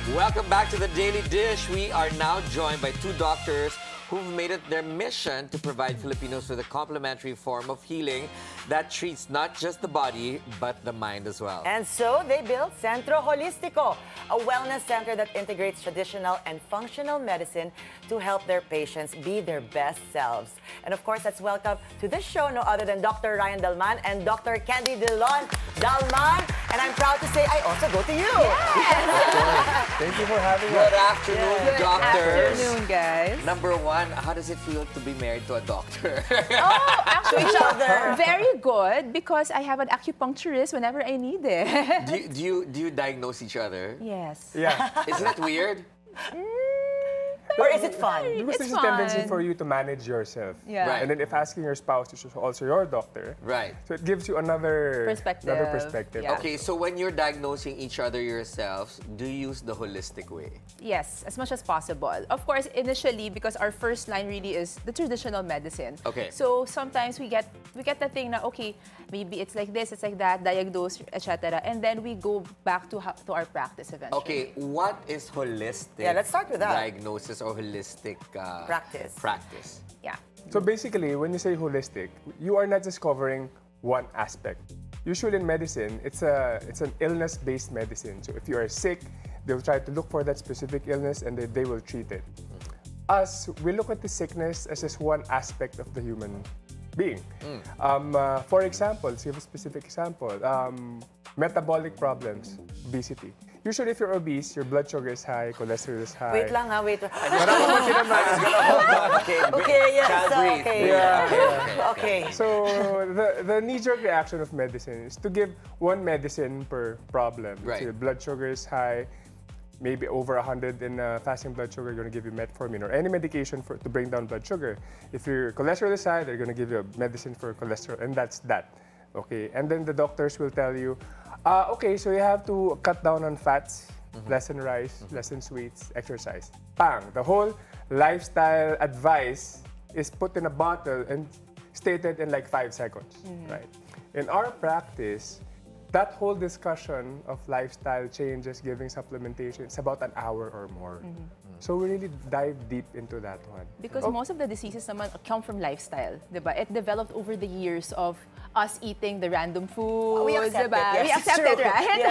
Welcome back to the Daily Dish. We are now joined by two doctors who've made it their mission to provide Filipinos with a complementary form of healing that treats not just the body, but the mind as well. And so they built Centro Holistico, a wellness center that integrates traditional and functional medicine to help their patients be their best selves. And of course, let's welcome to this show no other than Dr. Ryan Dalman and Dr. Candy Dillon Dalman. And I'm proud to say I also go to you. Thank you for having Good us. afternoon, Good doctors. afternoon, guys. Number one, how does it feel to be married to a doctor? Oh, actually, each other. very good because I have an acupuncturist whenever I need it. do you diagnose each other? Yes. Yeah. Isn't it weird? Or is it fun? Because It's there's a tendency fun. for you to manage yourself. Yeah. Right. And then if asking your spouse is also your doctor, Right. so it gives you another Perspective. perspective. Yeah. Okay, so when you're diagnosing each other yourselves, do you use the holistic way? Yes, as much as possible. Of course, initially, because our first line really is the traditional medicine. Okay. So sometimes we get the thing na, okay, maybe it's like this, it's like that, diagnose, etc. And then we go back to our practice eventually. Okay, what is holistic Yeah, let's start with that. diagnosis or holistic practice? Yeah. So basically, when you say holistic, you are not just covering one aspect. Usually in medicine, it's an illness-based medicine. So if you are sick, they'll try to look for that specific illness and they will treat it. Us, we look at the sickness as just one aspect of the human being. For example, let's give a specific example. Metabolic problems, obesity. Usually if you're obese, your blood sugar is high, cholesterol is high. Wait lang ha, wait. Okay, Okay, yes, child breathe. okay. Yeah. Okay. So the knee-jerk reaction of medicine is to give one medicine per problem. Right. So your blood sugar is high, maybe over 100 in fasting blood sugar, they're going to give you metformin or any medication to bring down blood sugar. If your cholesterol is high, they're going to give you a medicine for cholesterol, and that's that. Okay, and then the doctors will tell you, okay, so you have to cut down on fats, less in rice, less in sweets, exercise. Bang! The whole lifestyle advice is put in a bottle and stated in like 5 seconds, right? In our practice, that whole discussion of lifestyle changes, giving supplementation, it's about an hour or more. So we really dive deep into that one. Because most of the diseases naman come from lifestyle, diba? It developed over the years of us eating the random foods, We accept diba? it. Yes, We it's accept true. it, right?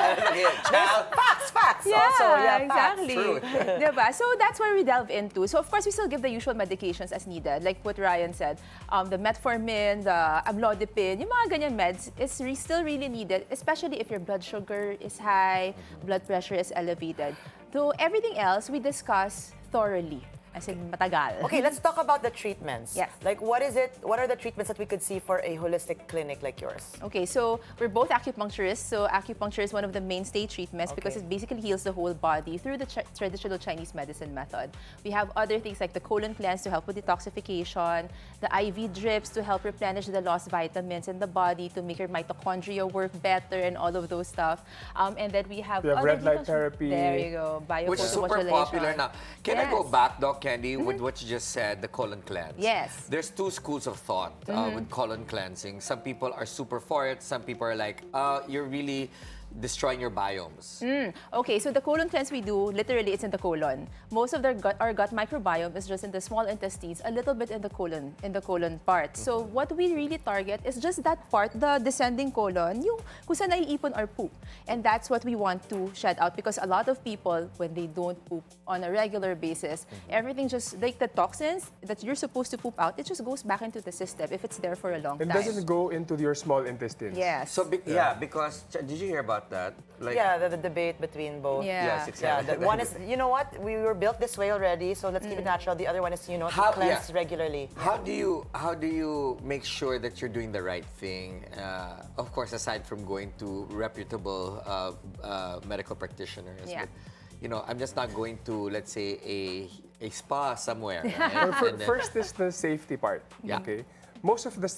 Child, Facts. Yeah, Also, yeah, facts. exactly. Truth. Diba? So that's where we delve into. So of course, we still give the usual medications as needed, like what Ryan said. The metformin, the amlodipine, yung mga ganyan meds is still really needed, especially if your blood sugar is high, blood pressure is elevated. So everything else we discuss thoroughly, as in matagal. Okay, let's talk about the treatments. Yes. Like, what is it? What are the treatments that we could see for a holistic clinic like yours? Okay, so we're both acupuncturists. So acupuncture is one of the mainstay treatments because Okay. it basically heals the whole body through the traditional Chinese medicine method. We have other things like the colon cleanse to help with detoxification, the IV drips to help replenish the lost vitamins in the body to make your mitochondria work better and all of those stuff. And then we have We have other red light detox- therapy. There you go. which is super Biophotomodulation. popular now. Can I go Yes. back, Doc Candy, with what you just said, the colon cleanse? Yes. There's two schools of thought with colon cleansing. Some people are super for it. Some people are like, you're really destroying your biomes. Okay, so the colon cleanse we do, literally it's in the colon. Most of our gut microbiome is just in the small intestines, a little bit in the colon part. So what we really target is just that part, the descending colon, yung kung saan naiipon our poop. And that's what we want to shed out because a lot of people, when they don't poop on a regular basis, everything just, like the toxins that you're supposed to poop out, it just goes back into the system if it's there for a long It time. doesn't go into your small intestines. Yes. So, because, did you hear about that? Like, Yeah, the debate between both. Yeah. Yes, Yeah, exactly. one is, you know what? We were built this way already, so let's keep it natural. The other one is, to cleanse regularly. How do you make sure that you're doing the right thing? Of course, aside from going to reputable medical practitioners. Yeah. But, I'm just not going to, let's say, a spa somewhere. Well, Right? And then- first is the safety part. Yeah. Okay, most of the